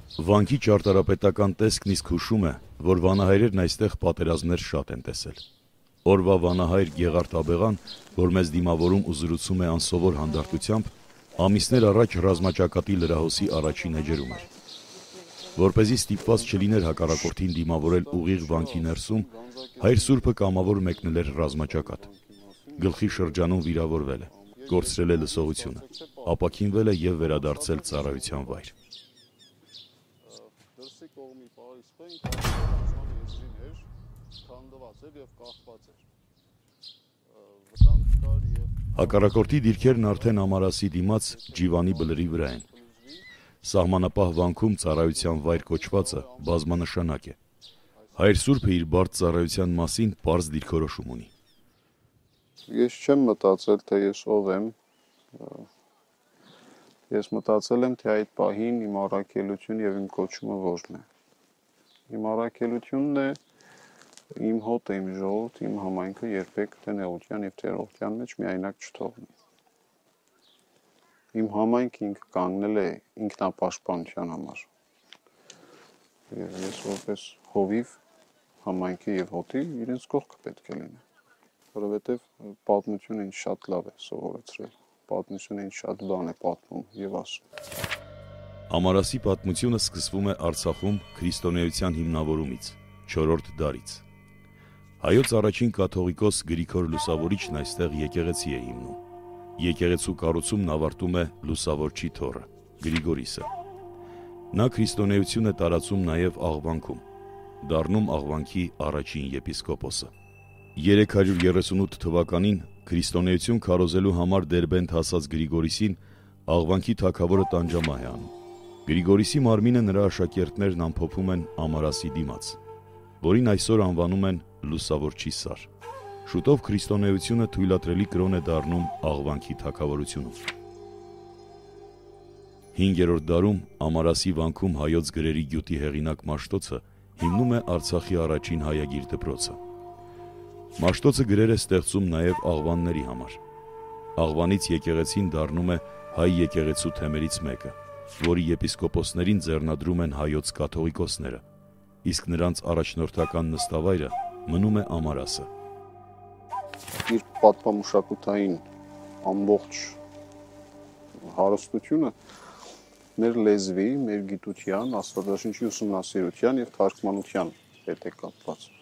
Վանքի ճարտարապետական տեսքն իսկ հուշում է, որ վանահայրերն այստեղ պատերազմներ շատ են տեսել։ Օրվա վանահայր Գեղարդ Աբեղան, որ մեզ դիմավորում ու զրուցում է անսովոր հանդարտությամբ, ամիսներ առաջ ռազմաճակատի լրահոսի առաջին էջերում էր։ Որպեսզի ստիպված չլիներ հակառակորդին դիմավորել ուղիղ վանքի ներսում, հայր Սուրբը կամավոր մեկնել էր ռազմաճակատ։ Գլխի շրջանում վիրավորվել է, կորցրել է լսողությունը, ապաքինվել է և վերադարձել ծառայության վայր։ Հակառակորդի դիրքերն արդեն Ամարասի դիմաց Ջիվանի բլրի վրա են։ Սահմանապահ վանքում ծառայության վայր կոչվածը բազմանշանակ է։ Հայր Սուրբը իր բարդ ծառայության մասին պարզ դիրքորոշում ունի։ Ես չեմ մտածել, թե ես ով եմ։ Ես մտածել եմ, թե այդ պահին իմ առաքելությունը եւ իմ կոչումը որն է։ Իմ առաքելությունն է իմ հոտը, իմ ժողովուրդը, իմ համայնքը երբեք թե նեղության եւ թերողության մեջ միայնակ չթողնի։ Իմ համայնքը ինքը կանգնել է ինքնապաշտպանության համար։ Եվ ես որպես հովիվ համայնքի եւ հոտի իրենց կողքը պետք է լինի, որովհետեւ պատմությունը ինձ շատ լավ է սովորեցրել։ Պատմությունը ինձ շատ բան է պատմում եւ ասում։ Ամարասի պատմությունը սկսվում է Արցախում քրիստոնեության հիմնավորումից, 4-րդ դարից։ Հայոց առաջին կաթողիկոս Գրիգոր Լուսավորիչն այստեղ եկեղեցի է հիմնում։ Եկեղեցու կառուցումն ավարտում է Լուսավորչի թոռը, Գրիգորիսը։ Նա քրիստոնեություն է տարածում նաև Աղվանքում, դառնում Աղվանքի առաջին եպիսկոպոսը։ 338 թվականին քրիստոնեություն քարոզելու համար Դերբենդ հասած Գրիգորիսին Աղվանքի թագավորը տանջամահ է անում։ Գրիգորիսի մարմինը նրա աշակերտներն ամփոփում են Ամարասի դիմաց, որին այսօր անվանում են Լուսավորչի սար։ Շուտով քրիստոնեությունը թույլատրելի կրոն է դառնում Աղվանքի թագավորությունում։ 5-րդ դարում Ամարասի վանքում հայոց գրերի գյուտի հեղինակ Մաշտոցը հիմնում է Արցախի առաջին հայագիր դպրոցը։ Մաշտոցը գրեր է ստեղծում նաև աղվանների համար։ Աղվանից եկեղեցին դառնում է հայ եկեղեցու թեմերից մեկը, որի եպիսկոպոսներին ձեռնադրում են հայոց կաթողիկոսները, իսկ նրանց առաջնորդական նստավայրը մնում է Ամարասը։ Իր պատմամշակութային ամբողջ հարստությունը մեր լեզվի, մեր գիտության, աստվածաշնչի ուսումնասիրության եւ թարգմանության հետ է կապված։